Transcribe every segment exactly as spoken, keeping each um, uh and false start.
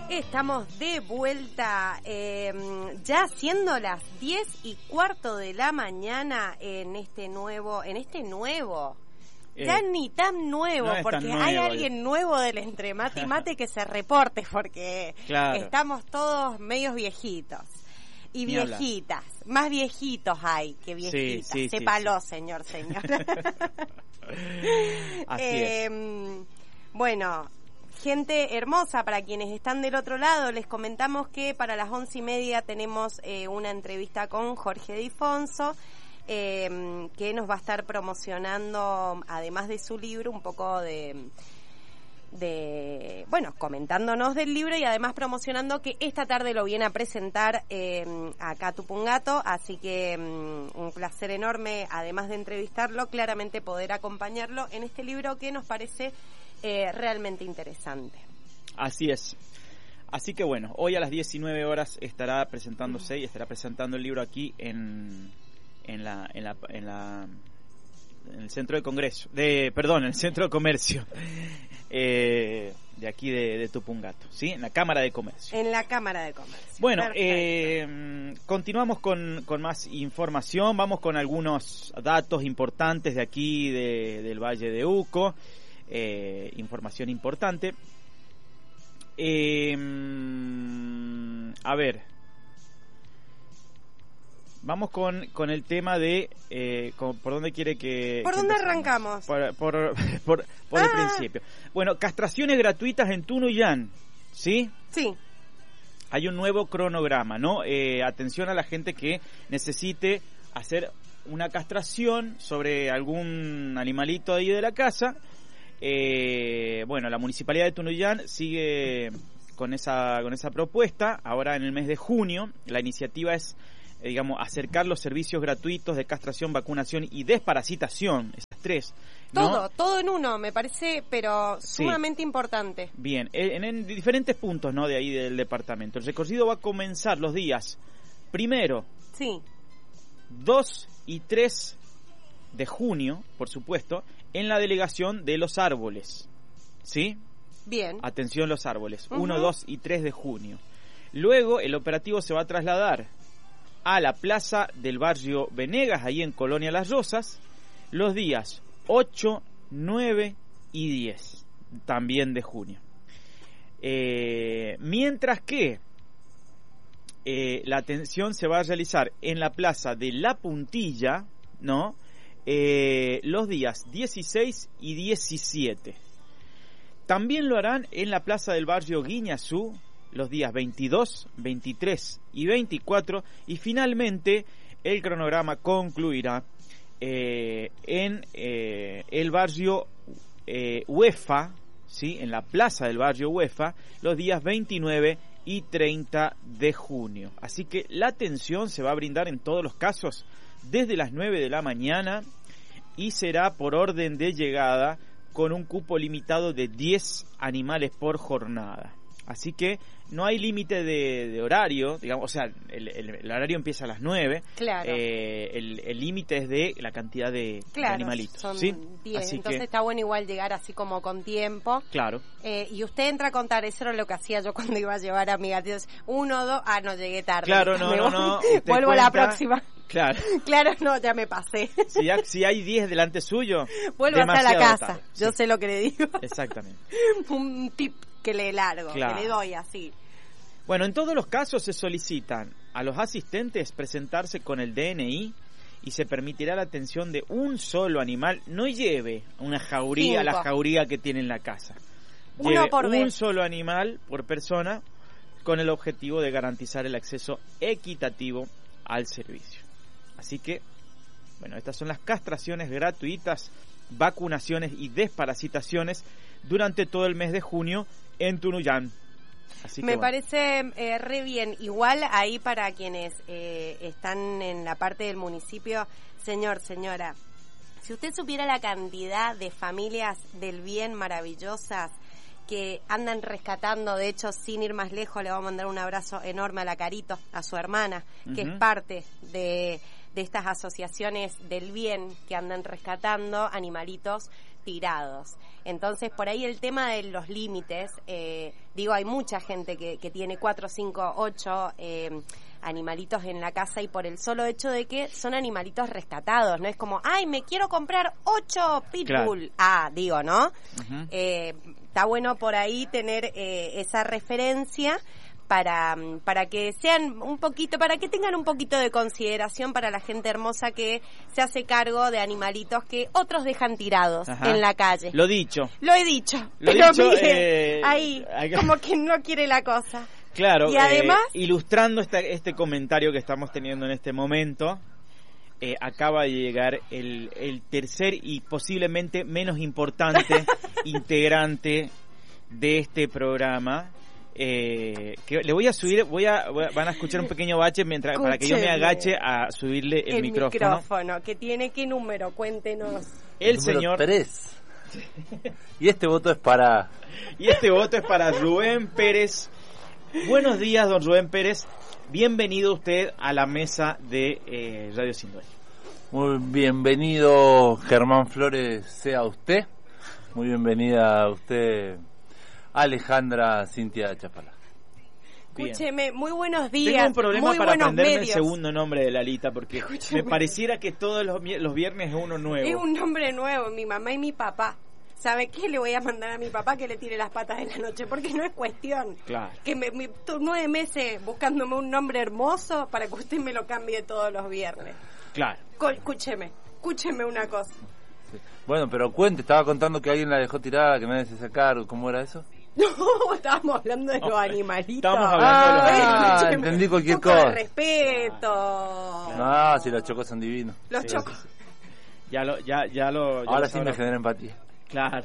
Estamos de vuelta, eh, ya siendo las diez y cuarto de la mañana en este nuevo, en este nuevo, eh, ya ni tan nuevo, no porque tan nuevo, hay alguien ya. nuevo del entre mate y mate que se reporte, porque claro. estamos todos medios viejitos. Y Ni viejitas, habla. más viejitos hay que viejitas, sí, sí, sépalo, sí, sí. señor, señor. Así eh, es. Bueno... Gente hermosa, para quienes están del otro lado, les comentamos que para las once y media tenemos eh, una entrevista con Jorge Difonso, eh, que nos va a estar promocionando, además de su libro, un poco de, de, bueno, comentándonos del libro y además promocionando que esta tarde lo viene a presentar eh, acá Tupungato, así que um, un placer enorme, además de entrevistarlo, claramente poder acompañarlo en este libro que nos parece... Eh, realmente interesante. Así es. Así que bueno, hoy a las diecinueve horas estará presentándose y estará presentando el libro aquí en en la en la en la en el centro de congreso, de perdón, en el centro de comercio eh, de aquí de, de Tupungato, ¿sí? En la Cámara de Comercio. En la Cámara de Comercio. Bueno, eh, continuamos con, con más información, vamos con algunos datos importantes de aquí de, del Valle de Uco. Eh, información importante. Eh, a ver, vamos con, con el tema de eh, con, por dónde quiere que. ¿Por que dónde empezamos? arrancamos? Por, por, por, por ah. el principio. Bueno, castraciones gratuitas en Tunuyán, ¿sí? Sí. Hay un nuevo cronograma, ¿no? Eh, atención a la gente que necesite hacer una castración sobre algún animalito ahí de la casa. Eh, bueno, la Municipalidad de Tunuyán sigue con esa con esa propuesta. Ahora en el mes de junio la iniciativa es, eh, digamos, acercar los servicios gratuitos de castración, vacunación y desparasitación, esas tres, ¿no? Todo, todo en uno, me parece, pero sumamente sí. importante. Bien, en, en diferentes puntos, ¿no? De ahí del departamento. El recorrido va a comenzar los días primero, sí, dos y tres de junio, por supuesto, en la delegación de Los Árboles, ¿sí? Bien. Atención, Los Árboles, uh-huh. uno, dos y tres de junio. Luego el operativo se va a trasladar a la plaza del barrio Venegas, ahí en Colonia Las Rosas, los días ocho, nueve y diez, también de junio. Eh, mientras que eh, la atención se va a realizar en la plaza de La Puntilla, ¿no? Eh, los días dieciséis y diecisiete. También lo harán en la plaza del barrio Guiñazú los días veintidós, veintitrés y veinticuatro, y finalmente el cronograma concluirá eh, en eh, el barrio eh, UEFA, ¿sí? En la plaza del barrio UEFA los días veintinueve y treinta de junio. Así que la atención se va a brindar en todos los casos desde las nueve de la mañana y será por orden de llegada con un cupo limitado de diez animales por jornada. Así que no hay límite de, de horario, digamos, o sea, el, el, el horario empieza a las nueve. Claro. Eh, el límite es de la cantidad de, claro, de animalitos. Son ¿sí? diez, así entonces que, está bueno igual llegar así como con tiempo. Claro. Eh, y usted entra a contar, eso era lo que hacía yo cuando iba a llevar a mi gatito. Uno, dos, ah, no, llegué tarde. Claro, no, no, no. Vuelvo cuenta, la próxima. Claro. Claro, no, ya me pasé. Si, ya, si hay diez delante suyo, vuelvo hasta la casa. Tarde. Yo sí. sé lo que le digo. Exactamente. Un tip que le largo, claro. que le doy así. Bueno, en todos los casos se solicitan a los asistentes presentarse con el D N I y se permitirá la atención de un solo animal. No lleve una jauría, Cinco. la jauría que tiene en la casa. Uno Lleve por un vez. solo animal por persona con el objetivo de garantizar el acceso equitativo al servicio. Así que, bueno, estas son las castraciones gratuitas, vacunaciones y desparasitaciones durante todo el mes de junio en Tunuyán. Así Me que, bueno. parece eh, re bien. Igual ahí para quienes eh, están en la parte del municipio, señor, señora, si usted supiera la cantidad de familias del bien maravillosas que andan rescatando, de hecho, sin ir más lejos, le vamos a mandar un abrazo enorme a la Carito, a su hermana, que uh-huh. es parte de, de estas asociaciones del bien que andan rescatando animalitos tirados. Entonces, por ahí el tema de los límites, eh, digo, hay mucha gente que, que tiene cuatro, cinco, ocho eh, animalitos en la casa, y por el solo hecho de que son animalitos rescatados, no es como, ay, me quiero comprar ocho pitbull. Claro. Ah, digo, ¿no? Uh-huh. Eh, está bueno por ahí tener eh, esa referencia para para que sean un poquito, para que tengan un poquito de consideración para la gente hermosa que se hace cargo de animalitos que otros dejan tirados. Ajá. En la calle. Lo dicho. Lo he dicho. Lo pero dicho, mire, eh, ahí, hay... como que no quiere la cosa. Claro, y además, eh, ilustrando esta, este comentario que estamos teniendo en este momento, eh, acaba de llegar el, el tercer y posiblemente menos importante integrante de este programa. Eh, que le voy a subir, voy a, voy a van a escuchar un pequeño bache mientras Escúcheme. Para que yo me agache a subirle el, el micrófono. micrófono. Que tiene qué número, cuéntenos. El, el señor tres. Y este voto es para y este voto es para Rubén Pérez. Buenos días, don Rubén Pérez. Bienvenido usted a la mesa de eh, Radio Sin Dueño. Muy bienvenido, Germán Flores, sea usted. Muy bienvenida a usted, Alejandra Cintia Chapala. Escúcheme, muy buenos días. Tengo un problema muy para aprenderme medios. el segundo nombre de Lalita, porque Escúcheme. Me pareciera que todos los, los viernes es uno nuevo. Es un nombre nuevo, mi mamá y mi papá. ¿Sabe qué? Le voy a mandar a mi papá que le tire las patas en la noche, porque no es cuestión. Claro. Que me, me nueve meses buscándome un nombre hermoso para que usted me lo cambie todos los viernes. Claro. Co- escúcheme, escúcheme una cosa. Sí. Bueno, pero cuente, estaba contando que alguien la dejó tirada, que nadie se hacía cargo. ¿Cómo era eso? No, estábamos hablando de los no, animalitos. Estábamos hablando ah, de los animalitos. Ah, entendí cualquier un poco cosa. De respeto. No, si los chocos son divinos. Los sí, chocos. Ya lo, ya, ya lo. Ya Ahora lo sí me genera empatía. Claro.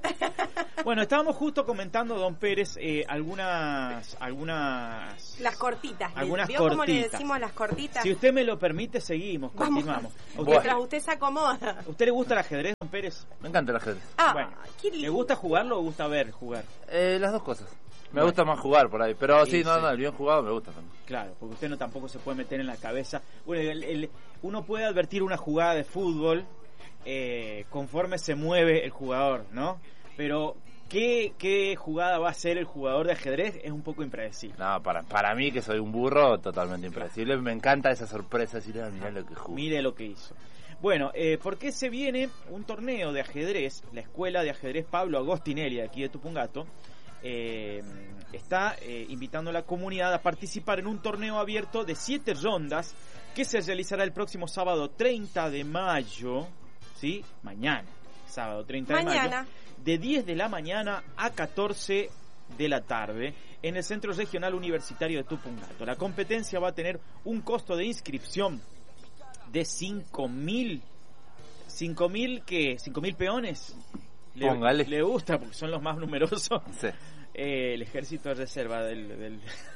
Bueno, estábamos justo comentando, don Pérez, eh, algunas, algunas... Las cortitas. Algunas ¿Vio cortitas. cómo le decimos las cortitas? Si usted me lo permite, seguimos, continuamos. Vamos. Mientras usted se acomoda. ¿Usted le gusta el ajedrez, don Pérez? Me encanta el ajedrez. Ah, bueno, qué lindo. ¿le gusta jugarlo o gusta ver jugar? Eh, las dos cosas. Me bueno. gusta más jugar por ahí, pero sí, sí no, sí. no, el bien jugado me gusta también. Claro, porque usted no tampoco se puede meter en la cabeza. Bueno, el, el, uno puede advertir una jugada de fútbol eh, conforme se mueve el jugador, ¿no? Pero ¿qué, qué jugada va a hacer el jugador de ajedrez? Es un poco impredecible. No, para para mí, que soy un burro, totalmente impredecible. Me encanta esa sorpresa, decir, ah, mirá lo que jugó. Mire lo que hizo. Bueno, eh, ¿por qué se viene un torneo de ajedrez? La Escuela de Ajedrez Pablo Agostinelli, de aquí de Tupungato, eh, está eh, invitando a la comunidad a participar en un torneo abierto de siete rondas que se realizará el próximo sábado treinta de mayo, ¿sí? Mañana, sábado treinta de Mañana. mayo, de diez de la mañana a catorce de la tarde en el Centro Regional Universitario de Tupungato. La competencia va a tener un costo de inscripción de cinco mil, cinco mil ¿qué? cinco mil peones. Le, Póngale. Le gusta porque son los más numerosos. Sí. Eh, el ejército de reserva del, del,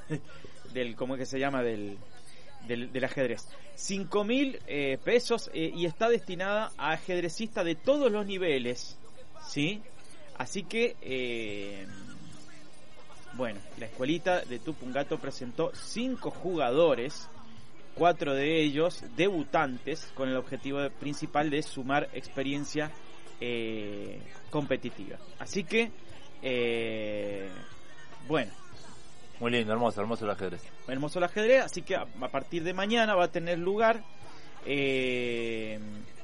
del ¿cómo es que se llama? Del, del, del ajedrez. cinco mil eh, pesos eh, y está destinada a ajedrecistas de todos los niveles, ¿sí? Así que, eh, bueno, la escuelita de Tupungato presentó cinco jugadores, cuatro de ellos debutantes, con el objetivo principal de sumar experiencia eh, competitiva. Así que, eh, bueno. Muy lindo, hermoso, hermoso el ajedrez. Hermoso el ajedrez, así que a, a partir de mañana va a tener lugar. Eh,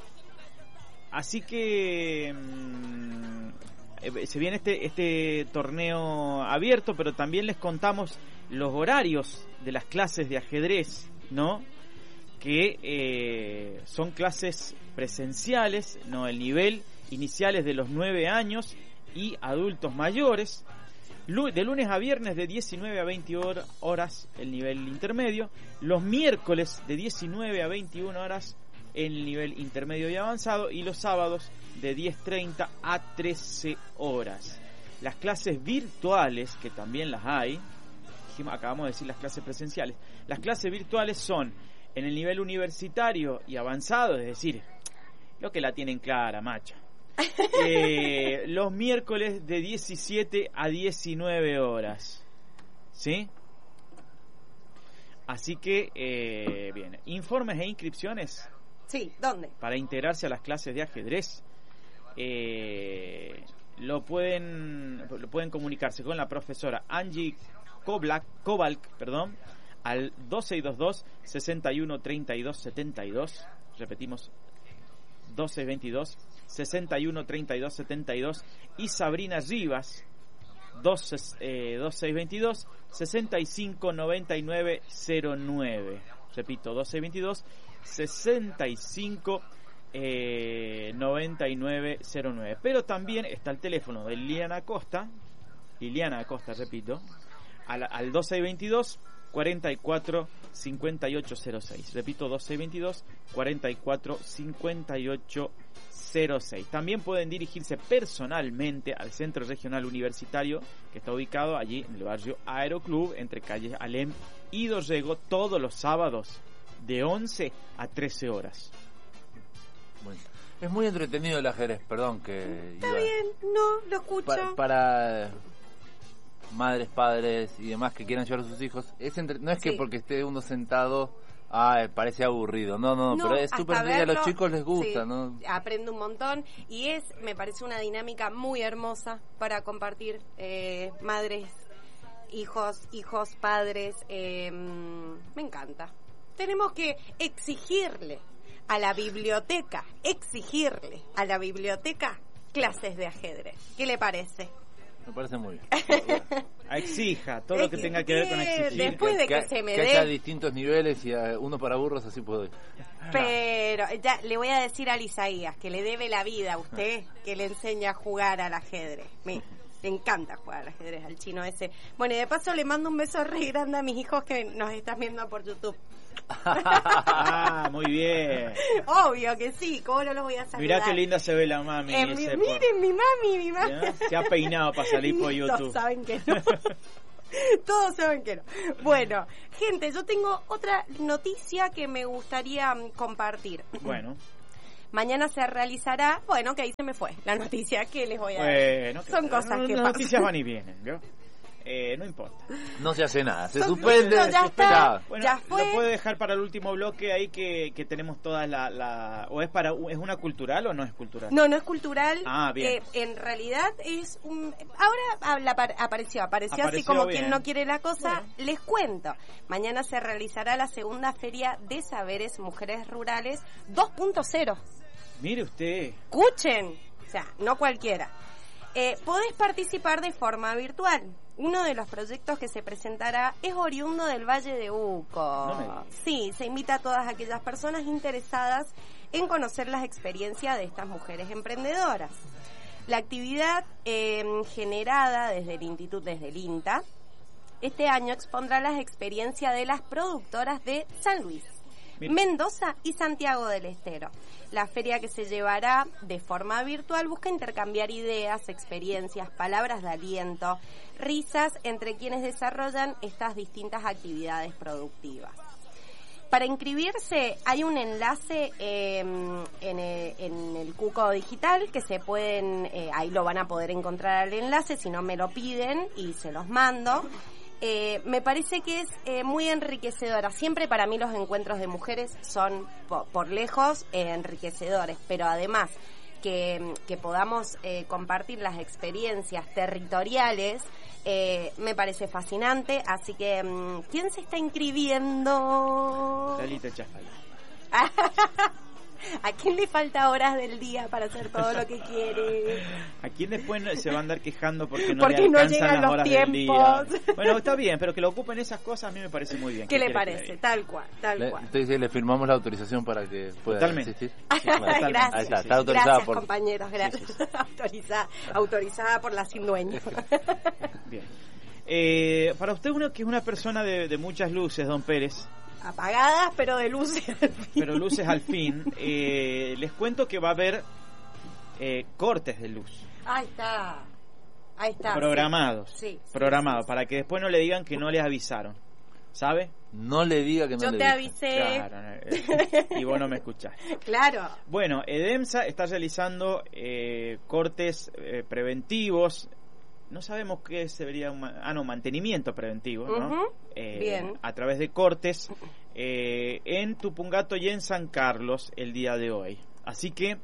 así que... Mm, se viene este este torneo abierto, pero también les contamos los horarios de las clases de ajedrez, ¿no? Que eh, son clases presenciales, ¿no? El nivel inicial es de los nueve años y adultos mayores. De lunes a viernes de diecinueve a veinte horas el nivel intermedio. Los miércoles de diecinueve a veintiuna horas el nivel intermedio y avanzado, y los sábados de diez treinta a trece horas. Las clases virtuales, que también las hay, acabamos de decir las clases presenciales, las clases virtuales son en el nivel universitario y avanzado, es decir, lo que la tienen clara, macha. Eh, los miércoles de diecisiete a diecinueve horas, ¿sí? Así que, eh, bien, informes e inscripciones. Sí, ¿dónde? Para integrarse a las clases de ajedrez eh, lo pueden lo pueden comunicarse con la profesora Angie Koblak, Kovalk, perdón, al dos seis dos dos, seis uno tres dos siete dos. Repetimos, dos seis dos dos, seis uno tres dos siete dos. Y Sabrina Rivas, dos seis dos dos, seis cinco nueve nueve cero nueve. Repito, dos seis dos dos, seis cinco nueve nueve cero nueve. Pero también está el teléfono de Liliana Acosta, Liliana Acosta, repito, al, al dos seis dos dos, cuarenta y cuatro cincuenta y ocho cero seis. Repito, dos seis dos dos, cuarenta y cuatro cincuenta y ocho cero seis. También pueden dirigirse personalmente al Centro Regional Universitario, que está ubicado allí en el barrio Aeroclub, entre calles Alem y Dorrego, todos los sábados de once a trece horas. Bueno, es muy entretenido el ajedrez, perdón que... Está iba... bien, no, lo escucho. Pa- para madres, padres y demás que quieran llevar a sus hijos, es entre... no es que Sí. porque esté uno sentado, ah, parece aburrido, no, no, No, pero es hasta súper entretenido, a los verlo, chicos les gusta, sí, ¿no? aprende un montón y es, me parece una dinámica muy hermosa para compartir eh, madres, hijos, hijos, padres, eh, me encanta. Tenemos que exigirle a la biblioteca, exigirle a la biblioteca clases de ajedrez. ¿Qué le parece? Me parece muy bien. Exija todo lo que tenga que ver con exigir. Después de que se me que dé. haya distintos niveles y a uno para burros, así puedo ir. Pero ya le voy a decir a Isaías que le debe la vida a usted, que le enseña a jugar al ajedrez. Me, le encanta jugar al ajedrez al chino ese. Bueno, y de paso le mando un beso re grande a mis hijos que nos están viendo por YouTube. Ah, muy bien. Obvio que sí, ¿cómo no los voy a saludar? Mirá qué linda se ve la mami. Eh, mi- ese miren, por- mi mami, mi mami. ¿Ya? Se ha peinado para salir por Todos YouTube. saben que no. Todos saben que no. Bueno, gente, yo tengo otra noticia que me gustaría mm, compartir. Bueno, Mañana se realizará, bueno, que ahí se me fue la noticia que les voy a dar. bueno. Son cosas no, que Las pasan. noticias van y vienen, ¿vio? Eh, no importa. No se hace nada, se Son- suspende. no, ya se está. espera. Bueno, Ya fue. lo puede dejar para el último bloque ahí que, que tenemos todas la, la... ¿O es para es una cultural o no es cultural? No, no es cultural. Ah, bien. Eh, en realidad es un... Ahora habla- apareció, apareció, así Apareció como bien. quien no quiere la cosa. Bueno. Les cuento. Mañana se realizará la segunda Feria de Saberes Mujeres Rurales dos punto cero. Mire usted. Escuchen, o sea, no cualquiera. Eh, podés participar de forma virtual. Uno de los proyectos que se presentará es oriundo del Valle de Uco. No me digas. Sí, se invita a todas aquellas personas interesadas en conocer las experiencias de estas mujeres emprendedoras. La actividad eh, generada desde el Instituto, desde el INTA, este año expondrá las experiencias de las productoras de San Luis, Mira. Mendoza y Santiago del Estero. La feria, que se llevará de forma virtual, busca intercambiar ideas, experiencias, palabras de aliento, risas entre quienes desarrollan estas distintas actividades productivas. Para inscribirse hay un enlace eh, en, el, en el Cuco Digital que se pueden, eh, ahí lo van a poder encontrar al enlace, si no me lo piden y se los mando. Eh, me parece que es eh, muy enriquecedora. Siempre para mí los encuentros de mujeres son po- por lejos eh, enriquecedores, pero además que, que podamos eh, compartir las experiencias territoriales eh, me parece fascinante. Así que, mm, ¿quién se está inscribiendo? Lalita Chafal. ¿A quién le falta horas del día para hacer todo lo que quiere? ¿A quién después no- se va a andar quejando porque no Porque le no alcanzan llegan las los horas del tiempos. día? Bueno, está bien, pero que lo ocupen esas cosas a mí me parece muy bien. ¿Qué le quiere que parece? diga? Tal cual, tal Le, cual. entonces le firmamos la autorización para que pueda Totalmente. asistir. Totalmente. Gracias. Ahí está, está autorizada Gracias, por... compañeros, gracias. Sí, sí, autorizada, autorizada por la sin dueño. Bien. Eh, para usted, uno que es una persona de, de muchas luces, don Pérez, Apagadas, pero de luces al fin. pero luces al fin, eh, les cuento que va a haber eh, cortes de luz. Ahí está. Ahí está. Programados. Sí, sí, programados, sí, sí. para que después no le digan que no les avisaron. ¿Sabe? No le diga que no Yo le te diga. avisé. Claro, eh, y vos no me escuchás. Claro. Bueno, EDEMSA está realizando eh, cortes eh, preventivos. No sabemos qué sería un ma- ah no mantenimiento preventivo, ¿no? Ujú. Eh, Bien. A través de cortes eh, en Tupungato y en San Carlos el día de hoy. Así que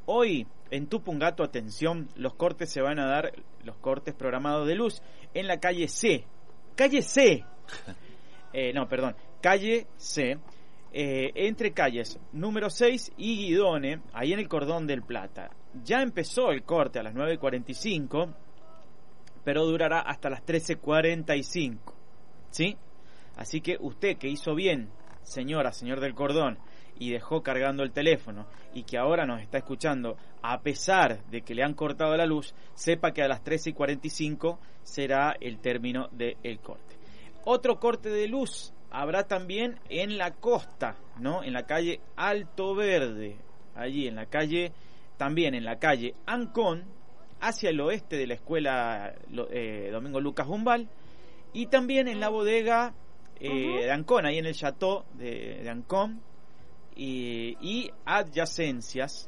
Hoy, en Tupungato, atención, los cortes se van a dar, los cortes programados de luz, en la calle C. ¡Calle C! eh, no, perdón, calle C, eh, entre calles número seis y Guidone, ahí en el Cordón del Plata. Ya empezó el corte a las nueve cuarenta y cinco, pero durará hasta las trece cuarenta y cinco, ¿sí? Así que usted que hizo bien, señora, señor del Cordón, y dejó cargando el teléfono, y que ahora nos está escuchando, a pesar de que le han cortado la luz, sepa que a las trece cuarenta y cinco será el término del corte. Otro corte de luz habrá también en la costa, ¿no? En la calle Alto Verde, allí en la calle, también en la calle Ancón, hacia el oeste de la escuela eh, Domingo Lucas Humbal, y también en la bodega eh, uh-huh. de Ancón, ahí en el Chateau de, de Ancón, y, y adyacencias,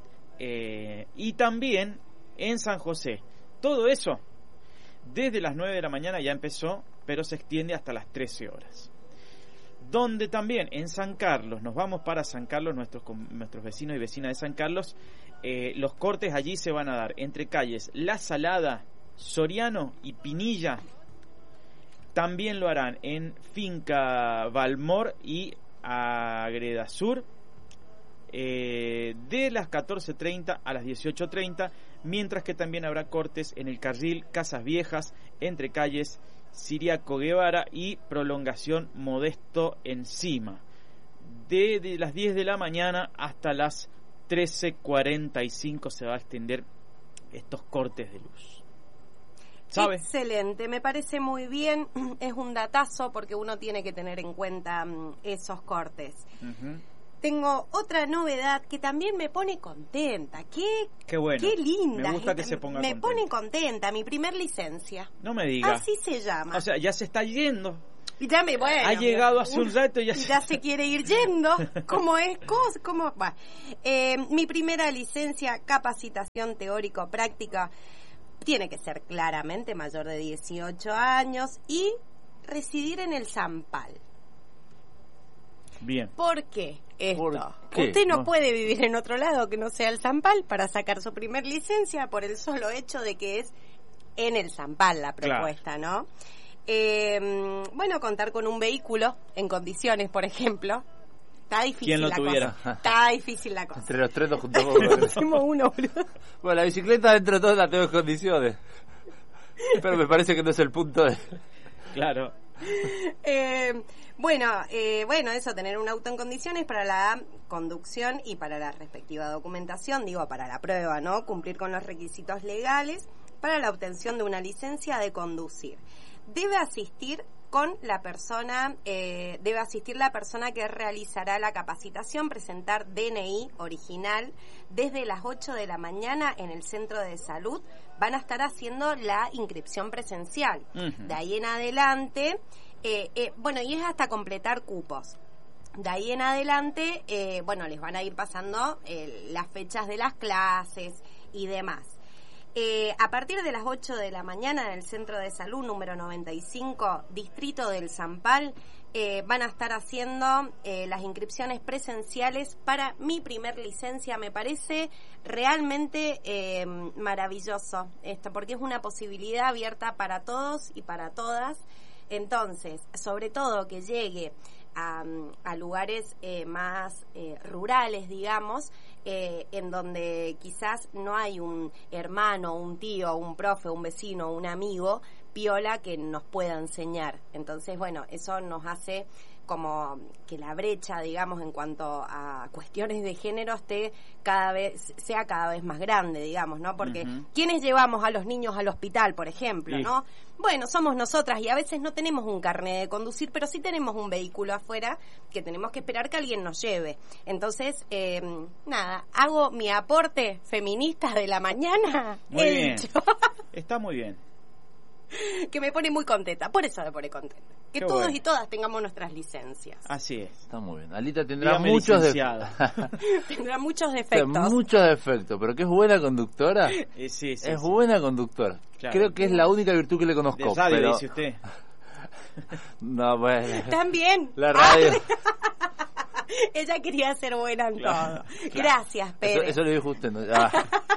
eh, y también en San José. Todo eso desde las nueve de la mañana ya empezó, pero se extiende hasta las trece horas. Donde también en San Carlos, nos vamos para San Carlos, nuestros, nuestros vecinos y vecinas de San Carlos, eh, los cortes allí se van a dar entre calles La Salada, Soriano y Pinilla. También lo harán en Finca Valmor y Agreda Sur, eh, de las catorce treinta a las dieciocho treinta, mientras que también habrá cortes en el carril Casas Viejas, entre calles Siriaco Guevara y Prolongación Modesto Encima, de, de las diez de la mañana hasta las trece cuarenta y cinco se va a extender estos cortes de luz. ¿Sabe? Excelente, me parece muy bien, es un datazo porque uno tiene que tener en cuenta um, esos cortes. Uh-huh. Tengo otra novedad que también me pone contenta. Qué, qué bueno. Qué linda. Me gusta esta, que se ponga me contenta. pone contenta, mi primer licencia. No me diga. Así se llama. O sea, ya se está yendo. Y ya me, bueno, ha llegado hace un rato y ya, y se... ya se quiere ir yendo. ¿Cómo es? Cosa, ¿Cómo? Bueno, eh, mi primera licencia, capacitación teórico-práctica, tiene que ser claramente mayor de dieciocho años y residir en el Zampal. Bien. ¿Por qué esto? ¿Por qué? Usted no, no puede vivir en otro lado que no sea el Zampal para sacar su primer licencia por el solo hecho de que es en el Zampal la propuesta, claro. ¿no? Eh, bueno, contar con un vehículo en condiciones, por ejemplo. Está difícil ¿Quién lo la tuviera? cosa. Está difícil la cosa. Entre los tres nos juntamos. Hicimos uno, boludo. Bueno, la bicicleta dentro de todo la tengo en condiciones. Pero me parece que no es el punto de... Claro. Eh, bueno, eh, bueno, eso, tener un auto en condiciones para la conducción y para la respectiva documentación, digo, para la prueba, ¿no? Cumplir con los requisitos legales para la obtención de una licencia de conducir. Debe asistir con la persona, eh, debe asistir la persona que realizará la capacitación, presentar D N I original desde las ocho de la mañana en el centro de salud. Van a estar haciendo la inscripción presencial. Uh-huh. De ahí en adelante, eh, eh, bueno, y es hasta completar cupos. De ahí en adelante, eh, bueno, les van a ir pasando eh, las fechas de las clases y demás. Eh, a partir de las ocho de la mañana en el Centro de Salud número noventa y cinco, Distrito del Zampal, eh, van a estar haciendo eh, las inscripciones presenciales para mi primer licencia. Me parece realmente eh, maravilloso esto, porque es una posibilidad abierta para todos y para todas. Entonces, sobre todo que llegue a, a lugares eh, más eh, rurales, digamos, eh, en donde quizás no hay un hermano, un tío, un profe, un vecino, un amigo piola que nos pueda enseñar. Entonces, bueno, eso nos hace como que la brecha, digamos, en cuanto a cuestiones de género esté cada vez, sea cada vez más grande, digamos, ¿no? Porque uh-huh. ¿quiénes llevamos a los niños al hospital, por ejemplo, sí. ¿no? Bueno, somos nosotras y a veces no tenemos un carnet de conducir, pero sí tenemos un vehículo afuera que tenemos que esperar que alguien nos lleve. Entonces, eh, nada, hago mi aporte feminista de la mañana. Muy He bien. dicho. Está muy bien. Que me pone muy contenta, por eso me pone contenta. Que Qué todos bueno. y todas tengamos nuestras licencias. Así es. Está muy bien. Alita tendrá Dígame, muchos licenciada. defectos. Tendrá muchos defectos. Muchos defectos, pero que es buena conductora. Eh, sí, sí, es sí. buena conductora. Claro. Creo que es la única virtud que le conozco. De radio, pero... dice usted. No, bueno. También. La radio. Ella quería ser buena en Claro, todo. claro. Gracias, Pérez. Eso, eso lo dijo usted, ¿no? Ah.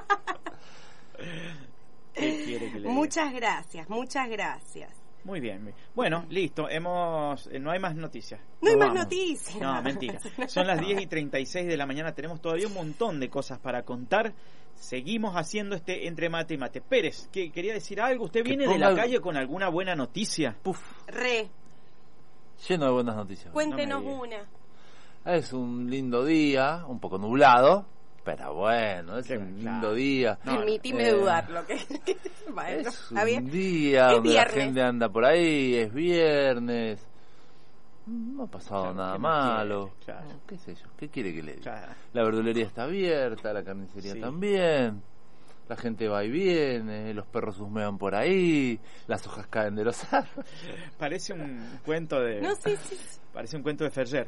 ¿Qué quiere que le diga? Muchas gracias, muchas gracias. Muy bien. Bueno, listo. Hemos, eh, no hay más noticias. No hay Nos más vamos. noticias. No, mentira. Son las diez y treinta y seis de la mañana. Tenemos todavía un montón de cosas para contar. Seguimos haciendo este entre mate y mate. Pérez, ¿qué, quería decir algo? ¿Usted Que viene de ponga la algo. calle con alguna buena noticia? Puf, Re, lleno de buenas noticias. cuéntenos No me una. Es un lindo día, un poco nublado, pero bueno, es Qué un claro. lindo día. No, Permitime eh, dudar lo que... bueno, Es ¿está un bien? día Es donde viernes. la gente anda por ahí, es viernes. No ha pasado Claro, nada ¿qué más malo. quiere? Claro. No, ¿Qué sé yo? ¿Qué quiere que le diga? Claro. La verdulería está abierta, la carnicería Sí. también. La gente va y viene, los perros husmean por ahí, las hojas caen de los árboles. Parece un cuento de... No, sí, sí. Parece un cuento de Ferrer.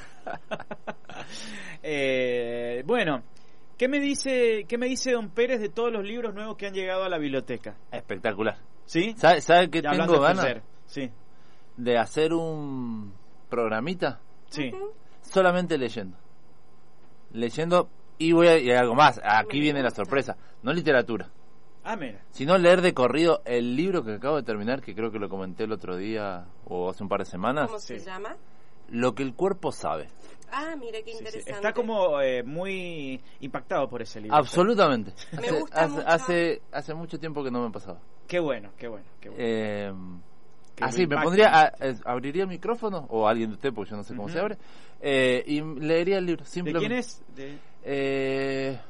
eh, bueno, ¿qué me dice qué me dice don Pérez de todos los libros nuevos que han llegado a la biblioteca? Espectacular. ¿Sí? ¿Sabe, sabe que Ya hablando tengo de ganas? Ferrer. Sí, De hacer un programita sí. solamente leyendo. Leyendo y voy a y algo más. Aquí Me viene la gusta. sorpresa. No literatura, Ah, mira. sino leer de corrido el libro que acabo de terminar, que creo que lo comenté el otro día o hace un par de semanas. ¿Cómo se Sí. llama? Lo que el cuerpo sabe. Ah, mire qué Sí, sí. interesante. Está como eh, muy impactado por ese libro. Absolutamente. Me Hace- gusta hace, mucho. hace hace mucho tiempo que no me pasaba. Qué bueno, qué bueno, qué bueno. Eh, Que así, lo me impacte. pondría, a- es- abriría el micrófono, o alguien de usted, porque yo no sé cómo Ujú. se abre, eh, y leería el libro. ¿De Simplemente. quién es? De... Eh,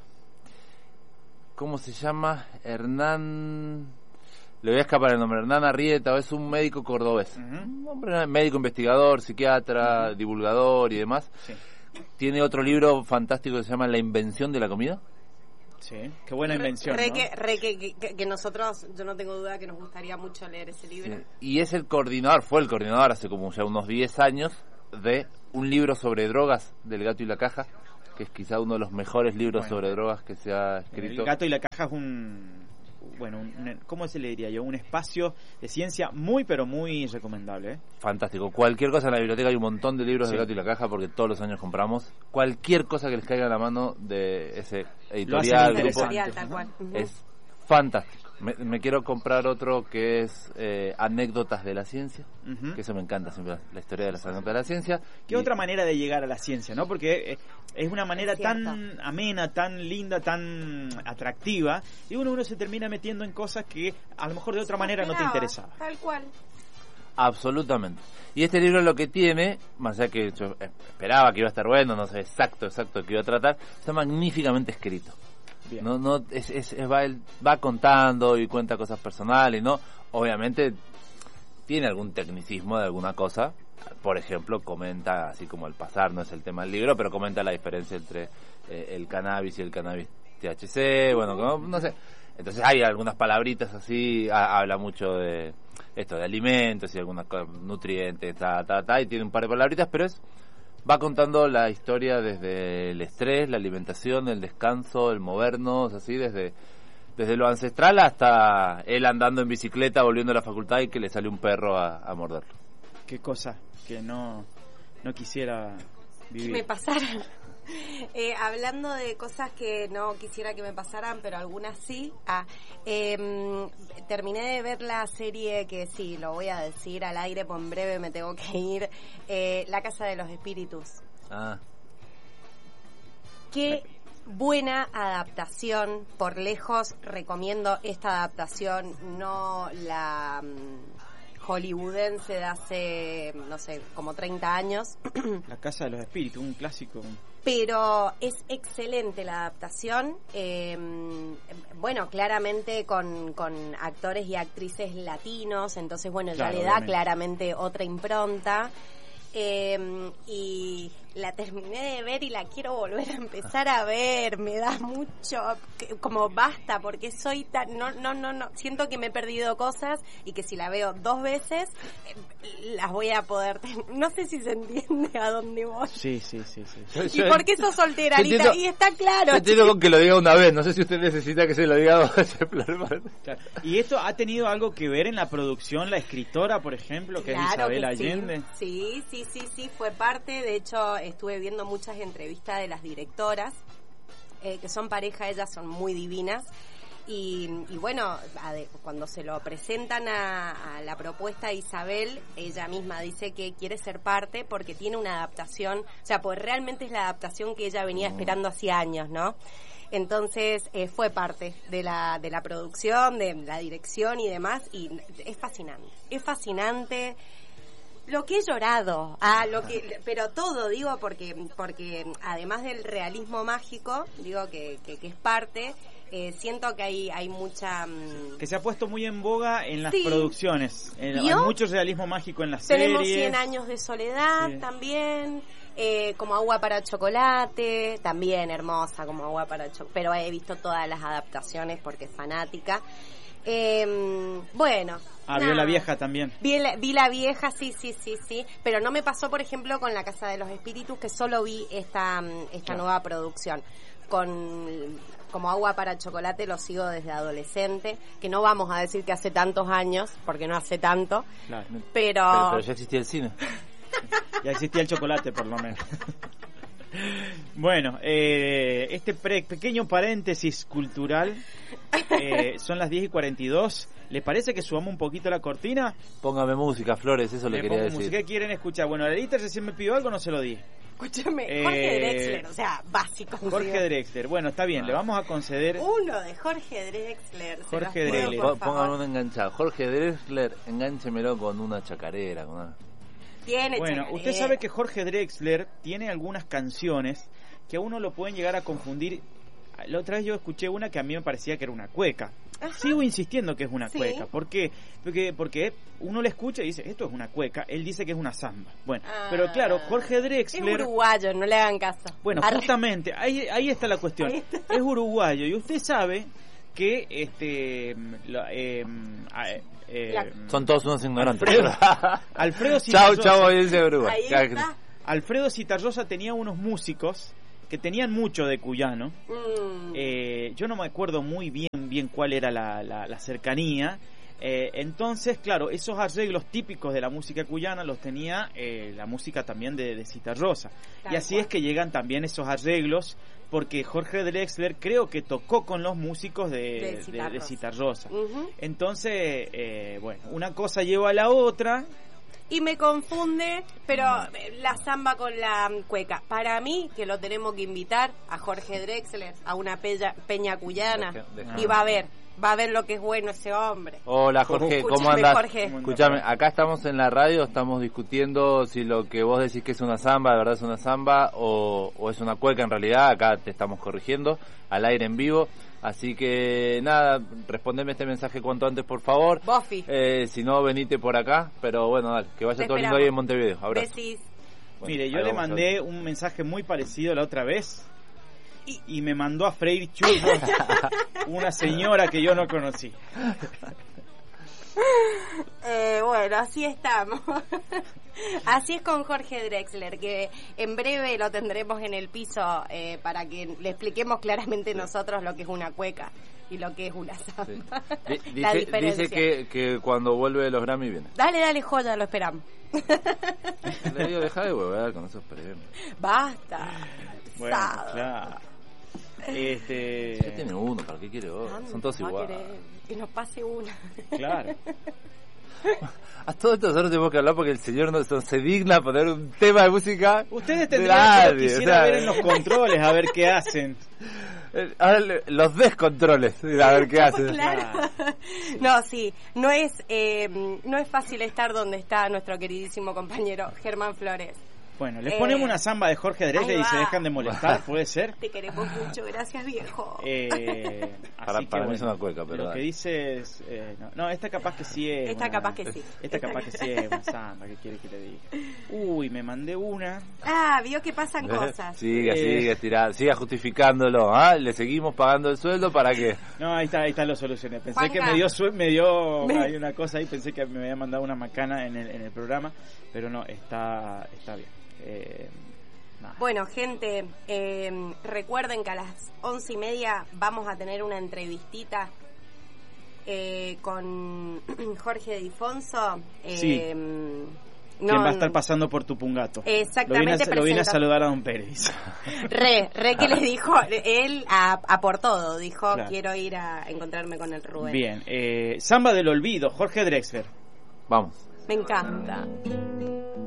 ¿Cómo se llama? Hernán... Le voy a escapar el nombre. Hernán Arrieta, es un médico cordobés. Ujú. Un hombre, médico investigador, psiquiatra, divulgador y demás. Sí, Tiene otro libro fantástico que se llama La invención de la comida. sí. Qué buena invención, Re, ¿no? que, re que, que- que nosotros, yo no tengo duda que nos gustaría mucho leer ese libro. Sí. Y es el coordinador, fue el coordinador hace como ya unos diez años de un libro sobre drogas del Gato y la Caja, que es quizá uno de los mejores libros Bueno. sobre drogas que se ha escrito. El gato y la caja es un... Bueno, un, un- ¿cómo se le diría yo? Un espacio de ciencia muy, pero muy recomendable, ¿eh? Fantástico. Cualquier cosa en la biblioteca, hay un montón de libros Sí. del Gato y la Caja porque todos los años compramos. Cualquier cosa que les caiga a la mano de ese Lo hacen editorial, grupo, interesante. Editorial, tal cual. Ujú. es fantástico. Me, me quiero comprar otro que es eh, Anécdotas de la Ciencia, Ujú. que eso me encanta siempre, la historia de las anécdotas de la ciencia. ¿Qué Y- otra manera de llegar a la ciencia, no? Porque eh, es una manera Es cierto. tan amena, tan linda, tan atractiva, y uno, uno se termina metiendo en cosas que a lo mejor de otra manera no te Esperaba, interesaba. Tal cual. Absolutamente. Y este libro lo que tiene, más allá que yo esperaba que iba a estar bueno, no sé exacto, exacto que iba a tratar, está magníficamente escrito. Bien. No, no, es, es, es- va, él va contando y cuenta cosas personales, ¿no? Obviamente tiene algún tecnicismo de alguna cosa. Por ejemplo, comenta, así como el pasar no es el tema del libro, pero comenta la diferencia entre eh, el cannabis y el cannabis T H C, bueno, no, no sé. Entonces hay algunas palabritas así, ha- habla mucho de esto, de alimentos y algunas co- nutrientes, ta, ta, ta, y tiene un par de palabritas, pero es va contando la historia desde el estrés, la alimentación, el descanso, el movernos, así desde desde lo ancestral hasta él andando en bicicleta, volviendo a la facultad y que le sale un perro a, a morderlo. Qué cosa que no, no quisiera Que vivir. me pasaran. Eh, hablando de cosas que no quisiera que me pasaran, pero algunas sí. Ah, em, terminé de ver la serie que sí, lo voy a decir al aire, pues en breve me tengo que ir. Eh, La Casa de los Espíritus. Ah, Qué buena adaptación, por lejos recomiendo esta adaptación, no la mm, hollywoodense de hace, no sé, como treinta años. La Casa de los Espíritus, un clásico. Pero es excelente la adaptación. Eh, bueno, claramente con, con actores y actrices latinos, entonces, bueno, Claro, ya le da obviamente. claramente otra impronta. Eh, y la terminé de ver y la quiero volver a empezar a ver. Me da mucho, que- como basta, porque soy tan, no, no, no, no, siento que me he perdido cosas y que si la veo dos veces eh, las voy a poder. ten- No sé si se entiende a dónde voy. Sí, sí, sí, sí. ¿Y por qué sos soltera, Yo Anita? entiendo- Y está claro. Yo entiendo con que lo diga una vez, no sé si usted necesita que se lo diga dos veces. Claro. ¿Y esto ha tenido algo que ver en la producción? La escritora, por ejemplo, que es Claro Isabel que sí. Allende. Sí, sí, sí, sí, fue parte. De hecho, estuve viendo muchas entrevistas de las directoras, eh, que son pareja, ellas son muy divinas. Y, y bueno, cuando se lo presentan a, a la propuesta a Isabel, ella misma dice que quiere ser parte porque tiene una adaptación, o sea, pues realmente es la adaptación que ella venía esperando hacía años, ¿no? Entonces eh, fue parte de la de la producción, de la dirección y demás, y es fascinante, es fascinante. Lo que he llorado, ah, lo que, pero todo digo porque porque además del realismo mágico, digo que que, que es parte. Eh, siento que hay hay mucha... Um... Que se ha puesto muy en boga en las sí. producciones. En, hay mucho realismo mágico en las Tenemos series. cien años de soledad sí. también, eh, como Agua para Chocolate, también hermosa como Agua para Chocolate, pero he visto todas las adaptaciones porque es fanática. Eh, bueno... Ah, vio La Vieja también. Vi la, vi La Vieja, sí, sí, sí, sí. Pero no me pasó, por ejemplo, con La Casa de los Espíritus, que solo vi esta, esta claro. nueva producción. Con... Como Agua para Chocolate lo sigo desde adolescente, que no vamos a decir que hace tantos años, porque no hace tanto, claro. pero... pero... Pero ya existía el cine. Ya existía el chocolate, por lo menos. Bueno, eh, este pre- pequeño paréntesis cultural, eh, son las diez y cuarenta y dos. ¿Les parece que subamos un poquito la cortina? Póngame música, Flores, eso le, le quería decir. Música. ¿Qué quieren escuchar? Bueno, la Edita recién me pidió algo, no se lo di. Escúchame, Jorge eh, Drexler, o sea, básico. Jorge Drexler, bueno, está bien, ah. le vamos a conceder... Uno de Jorge Drexler. Jorge Drexler. Bueno, pónganme un enganchado. Jorge Drexler, enganchemelo con una chacarera. Con una... Tiene bueno, chacarera. Usted sabe que Jorge Drexler tiene algunas canciones que a uno lo pueden llegar a confundir. La otra vez yo escuché una que a mí me parecía que era una cueca. Ajá. Sigo insistiendo que es una ¿Sí? cueca. ¿Por qué? Porque, porque uno le escucha y dice, esto es una cueca. Él dice que es una samba. Bueno, ah, pero claro, Jorge Drexler... Es uruguayo, no le hagan caso. Bueno, Arre. justamente, ahí, ahí está la cuestión. Está. Es uruguayo y usted sabe que este... Lo, eh, eh, la... Son todos unos ignorantes. Alfredo, Alfredo Citarrosa... Chau, chau, audiencia de Uruguay. Ahí está. Alfredo Citarrosa tenía unos músicos que tenían mucho de cuyano. Mm. Eh, yo no me acuerdo muy bien bien cuál era la, la, la cercanía. Eh, entonces, claro, esos arreglos típicos de la música cuyana los tenía eh, la música también de, de Citarrosa. Tal y así cual. Es que llegan también esos arreglos, porque Jorge Drexler creo que tocó con los músicos de, de Citarrosa. De, de Citarrosa. Uh-huh. Entonces, eh, bueno, una cosa lleva a la otra. Y me confunde, pero la samba con la cueca. Para mí, que lo tenemos que invitar a Jorge Drexler, a una peña, peña cuyana, deja, deja. y va a ver, va a ver lo que es bueno ese hombre. Hola Jorge, Escúchame, ¿cómo andás? Jorge. Escúchame, acá estamos en la radio, estamos discutiendo si lo que vos decís que es una samba, de verdad es una samba, o, o es una cueca en realidad. Acá te estamos corrigiendo, al aire en vivo. Así que nada, respondeme este mensaje cuanto antes, por favor. Buffy. Eh, si no, venite por acá. Pero bueno, dale, que vaya todo lindo ahí en Montevideo. Abrazo. Bueno, mire, yo le mandé un mensaje muy parecido la otra vez y, y me mandó a freír churros una señora que yo no conocí. Eh, bueno, así estamos. Así es con Jorge Drexler, que en breve lo tendremos en el piso eh, para que le expliquemos claramente nosotros lo que es una cueca y lo que es una samba. Sí. D- La dice, diferencia. Dice que, que cuando vuelve los Grammy viene. Dale, dale, joya, lo esperamos. Le digo, deja de huevear con esos premios. Basta. Bueno, claro. Este... Ya tiene uno, ¿para qué quiere otro? Son todos iguales. Que nos pase una. Claro. A todo esto nosotros tenemos que hablar porque el señor no, no se digna a poner un tema de música. Ustedes tendrían que quisiera o sea, ver en los controles a ver qué hacen. Ahora los descontroles a ver qué hacen. Claro. No, sí, no es eh, no es fácil estar donde está nuestro queridísimo compañero Germán Flores. Bueno, les ponemos eh, una samba de Jorge Drexler y se dejan de molestar, ¿puede ser? Te queremos mucho, gracias viejo. Eh, para así para que, mí bueno, es una cueca, pero lo dale. que dice es... Eh, no, no, esta capaz que sí es... Esta una, capaz que sí. Esta, esta capaz que sí es una samba, ¿qué quiere que le diga? Uy, me mandé una... Ah, vio que pasan cosas. Siga, eh, siga, tirá, siga justificándolo, ¿ah? Le seguimos pagando el sueldo para que... No, ahí está, ahí está, lo solucioné. Pensé Juanga. que me dio, su, me dio me... hay una cosa ahí, pensé que me había mandado una macana en el, en el programa, pero no, está, está bien. Eh, Bueno, gente, eh, recuerden que a las once y media vamos a tener una entrevistita eh, con Jorge Difonso. Eh, sí. No, quien va a estar pasando por Tupungato. Exactamente. Lo vine a, lo vine a saludar a don Pérez. Re, re que le dijo, él a, a por todo, dijo, Claro. quiero ir a encontrarme con el Rubén. Bien, eh, Samba del Olvido, Jorge Drexler. Vamos. Me encanta.